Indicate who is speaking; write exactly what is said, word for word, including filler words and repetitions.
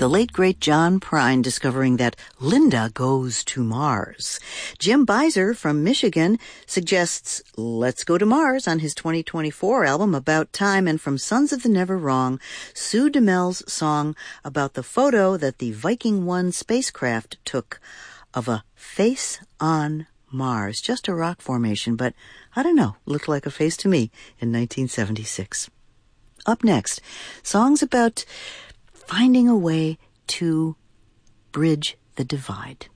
Speaker 1: the late, great John Prine discovering that Linda goes to Mars. Jim Beiser from Michigan suggests Let's Go to Mars on his twenty twenty-four album About Time, and from Sons of the Never Wrong, Sue DeMel's song about the photo that the Viking one spacecraft took of a face on Mars. Just a rock formation, but I don't know, looked like a face to me in nineteen seventy-six. Up next, songs about finding a way to bridge the divide.